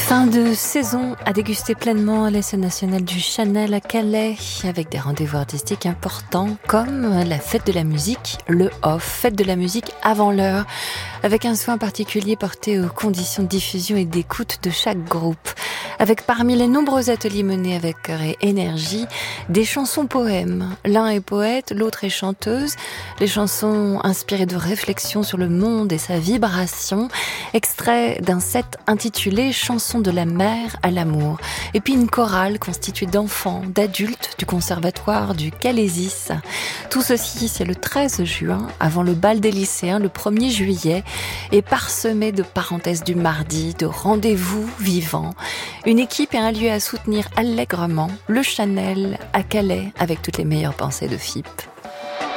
Fin de saison à déguster pleinement à l'essai national du Chanel à Calais, avec des rendez-vous artistiques importants comme la fête de la musique, le off, fête de la musique avant l'heure, avec un soin particulier porté aux conditions de diffusion et d'écoute de chaque groupe, avec parmi les nombreux ateliers menés avec cœur et énergie, des chansons poèmes. L'un est poète, l'autre est chanteuse, les chansons inspirées de réflexions sur le monde et sa vibration, extrait d'un set intitulé Chansons de la mer à l'amour. Et puis une chorale constituée d'enfants, d'adultes du conservatoire du Calaisis. Tout ceci, c'est le 13 juin, avant le bal des lycéens, le 1er juillet, et parsemé de parenthèses du mardi, de rendez-vous vivants. Une équipe et un lieu à soutenir allègrement, le Chanel à Calais, avec toutes les meilleures pensées de FIP.